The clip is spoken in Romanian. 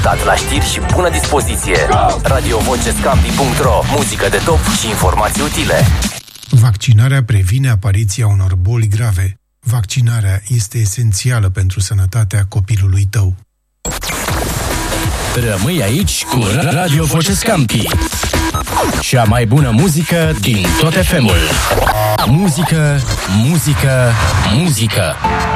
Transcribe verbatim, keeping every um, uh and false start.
conectat la știri și bună dispoziție. radio voce scampi punct ro. Muzică de top și informații utile. Vaccinarea previne apariția unor boli grave. Vaccinarea este esențială pentru sănătatea copilului tău. Rămâi aici cu Radio Voce Scampi. Cea mai bună muzică din tot F M-ul. Muzică, muzică, muzică.